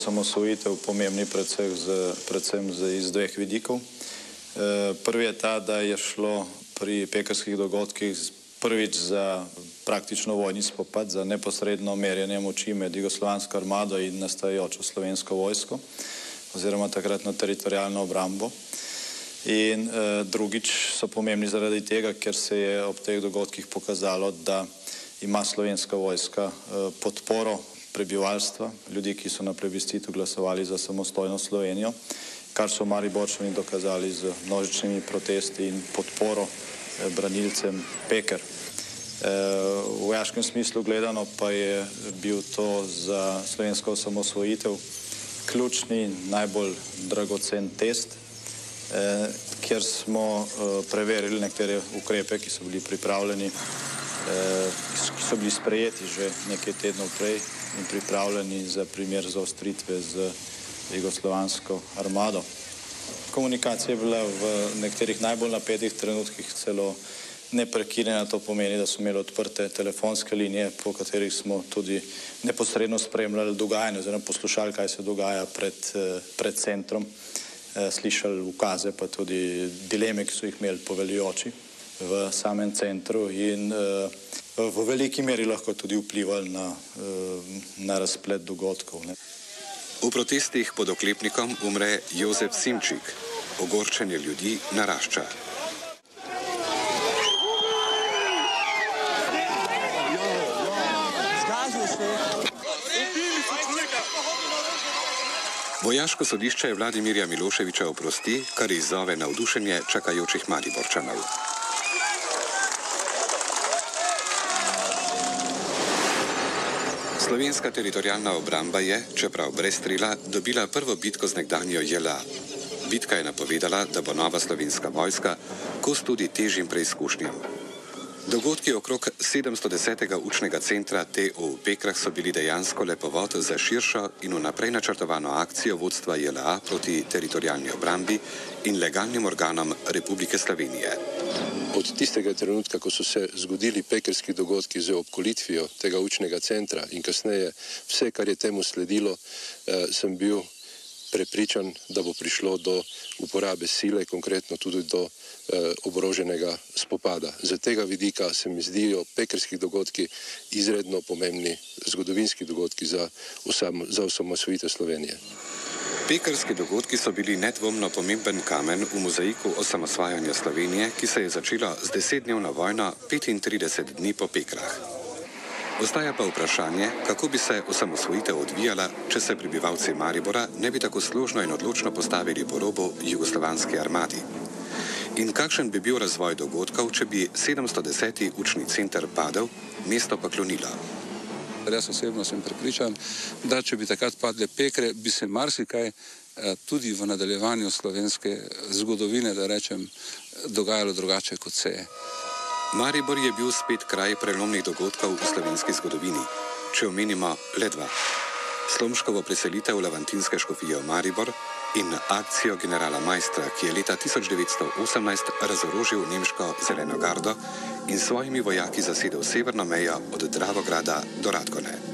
Osamosvojitev pomembni predvsem iz dveh vidikov. Prvi je ta, da je šlo pri pekrskih dogodkih prvič za praktično vojni spopad, za neposredno merjenje moči med jugoslovansko armado in nastajajočo slovensko vojsko oziroma takratno teritorialno obrambo. In drugič so pomembni zaradi tega, ker se je ob teh dogodkih pokazalo, da ima slovenska vojska podporo prebivalstva, ljudi, ki so na plebiscitu glasovali za samostojno Slovenijo, kar so Mariborčani dokazali z množičnimi protesti in podporo branilcem Peker. V vojaškem smislu gledano pa je bil to za slovensko osamosvojitev ključni, najbolj dragocen test, kjer smo preverili nekatere ukrepe, ki so bili pripravljeni, ki so bili sprejeti že nekaj tednov prej in pripravljeni za primer zaostritve z jugoslovansko armado. Komunikacija je bila v nekaterih najbolj napetih trenutkih celo neprekinjena, to pomeni, da smo imeli odprte telefonske linije, po katerih smo tudi neposredno spremljali dogajanje oziroma poslušali, kaj se dogaja pred centrom, slišali ukaze pa tudi dileme, ki so jih imeli poveljujoči v samem centru in v veliki meri lahko tudi vplivali na razplet dogodkov. V protestih pod oklepnikom umre Jozef Simčik. Ogorčenje ljudi narašča. Vojaško sodišče Vladimirja Miloševića oprosti, kar izzove navdušenje čakajočih Mariborčanov. Slovenska teritorialna obramba je, čeprav brez strela, dobila prvo bitko z nekdanjo JLA. Bitka je napovedala, da bo nova slovenska vojska kos tudi težjim preizkušnjam. Dogodki okrog 710. učnega centra TO v Pekrah so bili dejansko le povod za širšo in vnaprej načrtovano akcijo vodstva JLA proti teritorialni obrambi in legalnim organom Republike Slovenije. Od tistega trenutka, ko so se zgodili pekrski dogodki z obkolitvijo tega učnega centra in kasneje vse, kar je temu sledilo, sem bil prepričan, da bo prišlo do uporabe sile, konkretno tudi do oboroženega spopada. Z tega vidika se mi zdijo pekrski dogodki izredno pomembni zgodovinski dogodki za osamosvojitev Slovenije. Pekrski dogodki so bili nedvomno pomemben kamen v mozaiku osamosvajanja Slovenije, ki se je začelo z 10-dnevno vojno 35 dni po Pekrah. Ostaja pa vprašanje, kako bi se osamosvojitev odvijala, če se prebivalci Maribora ne bi tako složno in odločno postavili po robu jugoslovanski armadi. In kakšen bi bil razvoj dogodkov, če bi 710. učni center padel, mesto pa klonilo? Jaz osebno sem prepričan, da če bi takrat padle Pekre, bi se marsikaj tudi v nadaljevanju slovenske zgodovine, da rečem, dogajalo drugače, kot se je. Maribor je bil spet kraj prelomnih dogodkov v slovenski zgodovini. Če omenimo le dva. Slomškovo preselitev Levantinske škofije v Maribor in akcijo generala Maistra, ki je leta 1918 razorožil nemško zeleno gardo in svojimi vojaki zasedel severno mejo od Dravograda do Radgone.